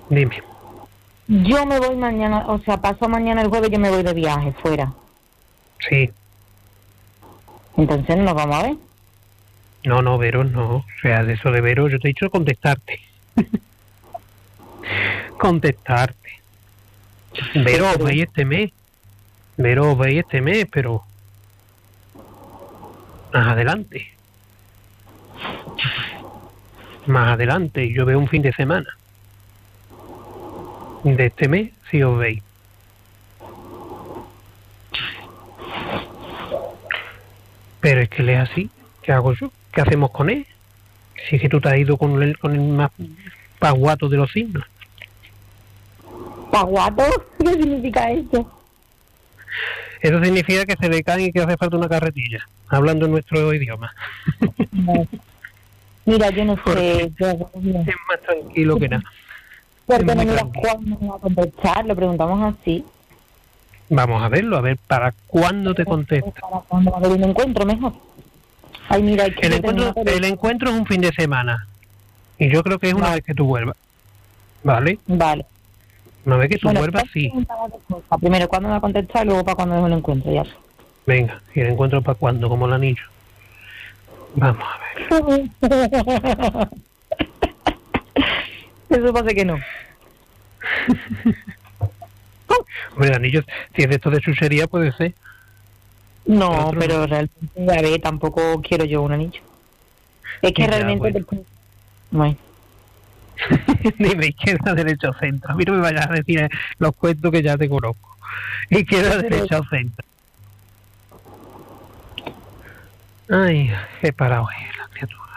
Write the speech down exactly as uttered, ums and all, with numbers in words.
Dime. Yo me voy mañana, o sea, paso mañana el jueves, yo me voy de viaje fuera. Sí. Entonces nos vamos a ver. No, no, Vero, no. O sea, de eso de Vero, yo te he dicho contestarte. contestarte. Vero, os veis este mes. Vero, os veis este mes, pero más adelante. Más adelante. Yo veo un fin de semana. De este mes, si os veis. Pero es que él es así. ¿Qué hago yo? ¿Qué hacemos con él? Si es que tú te has ido con el, con el más paguato de los signos. ¿Paguato? ¿Qué significa eso? Eso significa que se le cae y que hace falta una carretilla, hablando en nuestro idioma. No. Mira, yo no sé. Yo, es más tranquilo que nada. Porque no miras cuándo me va a contestar, lo preguntamos así. Vamos a verlo, a ver para cuándo te contesta. Para cuándo va a haber un encuentro, mejor. Ay, mira, hay que el, encuentro, el encuentro es un fin de semana. Y yo creo que es una vale. vez que tú vuelvas. ¿Vale? Vale. Una vez que tú bueno, vuelvas, sí. Primero, ¿cuándo me va a contestar? Y luego, ¿para cuándo es el encuentro? Ya. Venga, ¿y el encuentro para cuándo? Como el anillo. Vamos a ver. Eso pasa que no. Hombre, el anillo, si es de esto de chuchería, puede ser. No, pero no. realmente, a ver, tampoco quiero yo un anillo. Es que ya, realmente... Bueno. Te... No. Dime, izquierda, derecha o centro. A mí no me vayas a decir los cuentos que ya te conozco. Izquierda, derecha o centro. Ay, qué parado es la criatura.